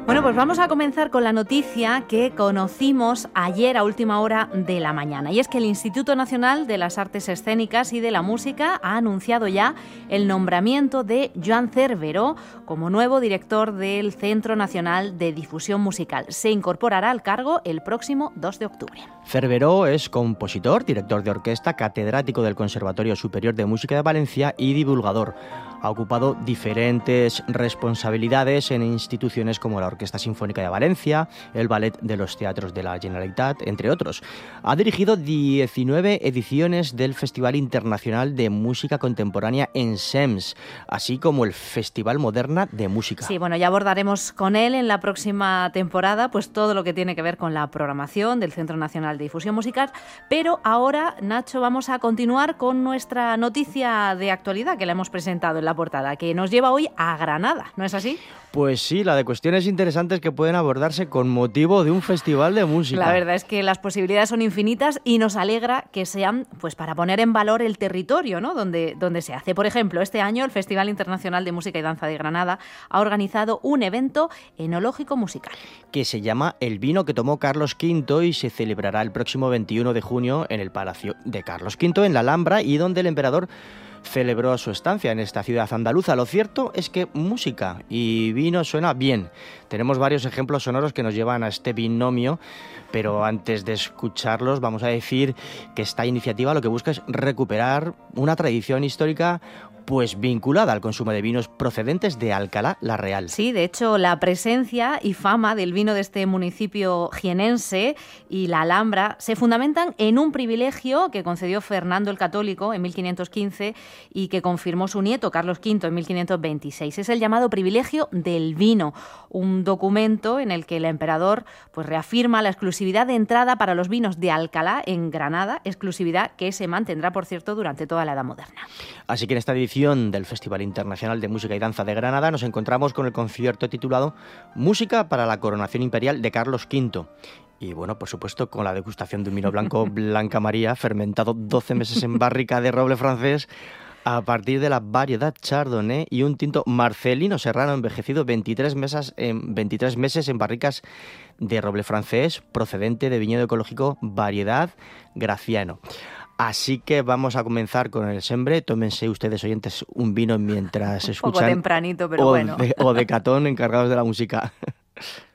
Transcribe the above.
Bueno, pues vamos a comenzar con la noticia que conocimos ayer a última hora de la mañana. Y es que el Instituto Nacional de las Artes Escénicas y de la Música ha anunciado ya el nombramiento de Joan Cerveró como nuevo director del Centro Nacional de Difusión Musical. Se incorporará al cargo el próximo 2 de octubre. Cerveró es compositor, director de orquesta, catedrático del Conservatorio Superior de Música de Valencia y divulgador. Ha ocupado diferentes responsabilidades en instituciones como la Orquesta Sinfónica de Valencia, el Ballet de los Teatros de la Generalitat, entre otros. Ha dirigido 19 ediciones del Festival Internacional de Música Contemporánea Ensems, así como el Festival Moderna de Música. Sí, bueno, ya abordaremos con él en la próxima temporada pues todo lo que tiene que ver con la programación del Centro Nacional de Difusión Musical, pero ahora, Nacho, vamos a continuar con nuestra noticia de actualidad que la hemos presentado en la portada, que nos lleva hoy a Granada, ¿no es así? Pues sí, la de cuestiones interesantes que pueden abordarse con motivo de un festival de música. La verdad es que las posibilidades son infinitas y nos alegra que sean pues para poner en valor el territorio, ¿no? donde se hace. Por ejemplo, este año el Festival Internacional de Música y Danza de Granada ha organizado un evento enológico musical que se llama El vino que tomó Carlos V y se celebrará el próximo 21 de junio en el Palacio de Carlos V en la Alhambra, y donde el emperador celebró su estancia en esta ciudad andaluza. Lo cierto es que música y vino suena bien. Tenemos varios ejemplos sonoros que nos llevan a este binomio, pero antes de escucharlos vamos a decir que esta iniciativa lo que busca es recuperar una tradición histórica pues vinculada al consumo de vinos procedentes de Alcalá la Real. Sí, de hecho, la presencia y fama del vino de este municipio jienense y la Alhambra se fundamentan en un privilegio que concedió Fernando el Católico en 1515 y que confirmó su nieto Carlos V en 1526. Es el llamado privilegio del vino, un documento en el que el emperador pues reafirma la exclusividad de entrada para los vinos de Alcalá en Granada, exclusividad que se mantendrá, por cierto, durante toda la Edad Moderna. Así que en esta edición del Festival Internacional de Música y Danza de Granada nos encontramos con el concierto titulado Música para la Coronación Imperial de Carlos V. Y bueno, por supuesto, con la degustación de un vino blanco Blanca María, fermentado 12 meses en barrica de roble francés, a partir de la variedad Chardonnay, y un tinto Marcelino Serrano envejecido 23 meses en barricas de roble francés, procedente de viñedo ecológico variedad Graciano. Así que vamos a comenzar con el sembre. Tómense ustedes, oyentes, un vino mientras escuchan... Un poco tempranito, pero bueno. O de Catón, encargados de la música.